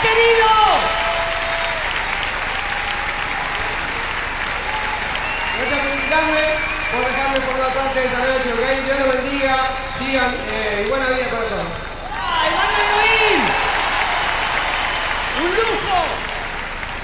querido! Gracias por invitarme, por dejarme formar parte de esta noche, ¿ok? Dios los bendiga, sigan y buena vida para todos.